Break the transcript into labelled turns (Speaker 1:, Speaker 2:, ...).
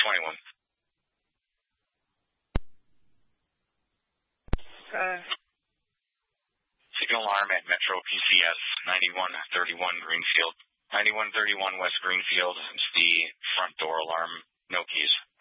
Speaker 1: 21. Signal alarm at Metro PCS 9131 Greenfield. 9131 West Greenfield. It's the front door alarm. No keys.